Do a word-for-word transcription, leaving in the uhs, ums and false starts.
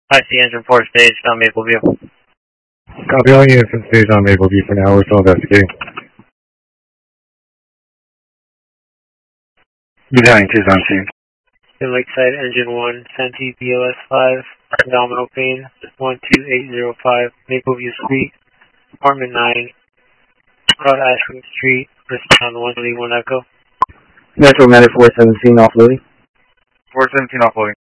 I see engine four stage on Mapleview. Copy, all units in stage on Mapleview for now. We're still investigating. Battalion two is on scene. In Lakeside, engine one, Santee B L S five, abdominal pain, one two eight zero five, Mapleview Suite, apartment nine, Broad Ashland Street, respond one twenty-one Echo. Metro Medic four seventeen offloading. four seventeen offloading.